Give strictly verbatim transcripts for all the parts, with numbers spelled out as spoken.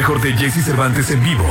mejor de Jesse Cervantes en vivo.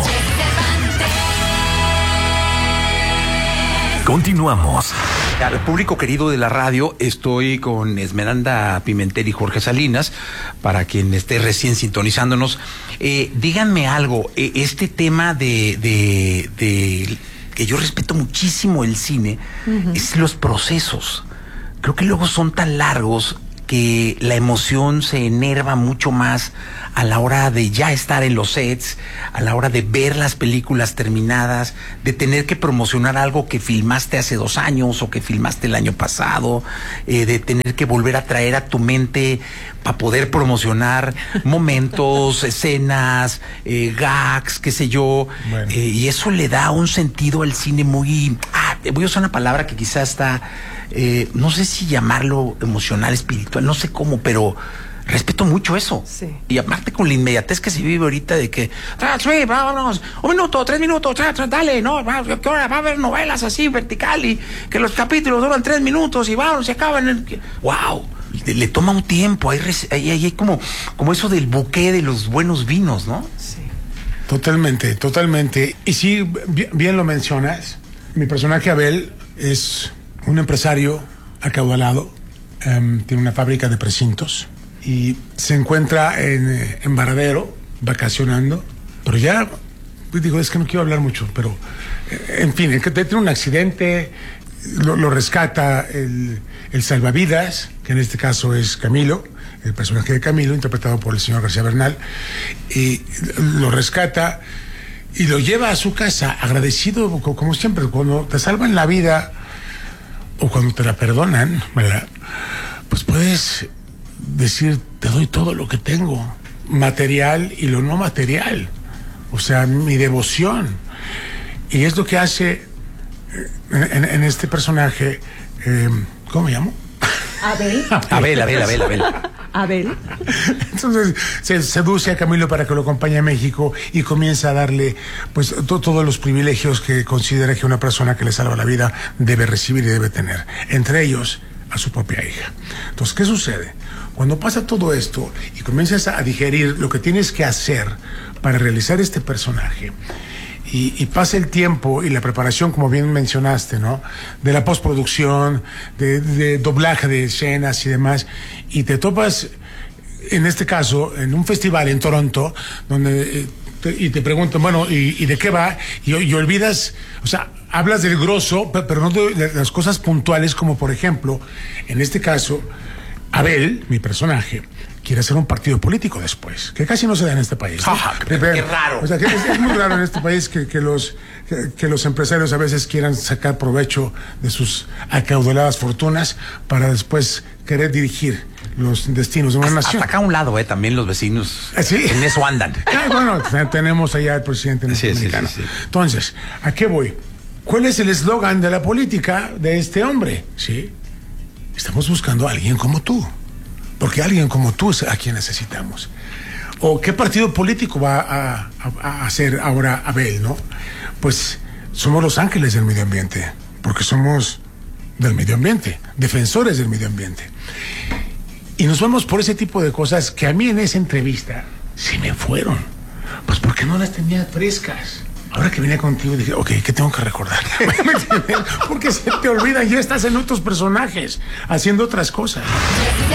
Continuamos. Al público querido de la radio, estoy con Esmeralda Pimentel y Jorge Salinas, para quien esté recién sintonizándonos. Eh, díganme algo, eh, este tema de, de, de que yo respeto muchísimo el cine, uh-huh. es los procesos. Creo que luego son tan largos que la emoción se enerva mucho más a la hora de ya estar en los sets, a la hora de ver las películas terminadas, de tener que promocionar algo que filmaste hace dos años o que filmaste el año pasado, eh, de tener que volver a traer a tu mente para poder promocionar momentos, escenas, eh, gags, qué sé yo, bueno. eh, y eso le da un sentido al cine muy... Ah, voy a usar una palabra que quizás está... Eh, no sé si llamarlo emocional, espiritual, no sé cómo, pero respeto mucho eso. Sí. Y aparte con la inmediatez que se vive ahorita de que, ah, sí, vámonos, un minuto, tres minutos, tra, tra, dale, no, va, que ahora va a haber novelas así, vertical, y que los capítulos duran tres minutos y vamos, se acaban. El... ¡Wow! Le, le toma un tiempo, hay, hay, hay como, como eso del buque de los buenos vinos, ¿no? Sí. Totalmente, totalmente. Y sí, bien, bien lo mencionas, mi personaje Abel es un empresario acaudalado, um, tiene una fábrica de precintos y se encuentra en, en Varadero vacacionando, pero ya, pues digo, es que no quiero hablar mucho, pero en fin, es que tiene un accidente, lo, lo rescata el, el salvavidas, que en este caso es Camilo, el personaje de Camilo, interpretado por el señor García Bernal, y lo rescata y lo lleva a su casa agradecido, como siempre, cuando te salvan la vida o cuando te la perdonan, ¿verdad? Pues puedes decir, te doy todo lo que tengo, material y lo no material, o sea, mi devoción. Y es lo que hace en, en, en este personaje, eh, ¿cómo me llamo? Abel. Abel, Abel, Abel, Abel. Abel. Entonces se seduce a Camilo para que lo acompañe a México y comienza a darle pues to- todos los privilegios que considera que una persona que le salva la vida debe recibir y debe tener, entre ellos a su propia hija. Entonces, ¿qué sucede? Cuando pasa todo esto y comienzas a digerir lo que tienes que hacer para realizar este personaje, Y, y pasa el tiempo y la preparación, como bien mencionaste, ¿no? De la postproducción, de, de doblaje de escenas y demás, y te topas, en este caso, en un festival en Toronto, donde eh, te, y te preguntan, bueno, ¿y, y de qué va? Y, y olvidas, o sea, hablas del grosso, pero no de, de las cosas puntuales, como por ejemplo, en este caso, Abel, mi personaje, quiere hacer un partido político después, que casi no se da en este país. ¿No? Ah, qué, qué raro. O sea, que es, es muy raro en este país que, que, los, que, que los empresarios a veces quieran sacar provecho de sus acaudaladas fortunas para después querer dirigir los destinos de una hasta, nación. Hasta acá a un lado, eh, también los vecinos ¿Sí? en eso andan. Ah, bueno, tenemos allá al presidente norteamericano. Sí, sí, sí, sí. Entonces, ¿a qué voy? ¿Cuál es el eslogan de la política de este hombre? ¿Sí? Estamos buscando a alguien como tú. Porque alguien como tú es a quien necesitamos. ¿O qué partido político va a, a, a hacer ahora Abel, no? Pues somos los ángeles del medio ambiente, porque somos del medio ambiente, defensores del medio ambiente. Y nos vamos por ese tipo de cosas que a mí en esa entrevista se me fueron. Pues porque no las tenía frescas. Ahora que vine contigo dije, ok, ¿qué tengo que recordar? Porque se te olvidan, ya estás en otros personajes, haciendo otras cosas.